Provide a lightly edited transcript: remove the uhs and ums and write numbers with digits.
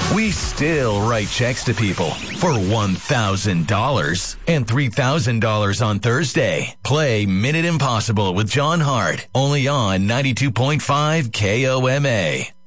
We still write checks to people for $1,000 and $3,000 on Thursday. Play Minute Impossible with John Hart, only on 92.5 KOMA.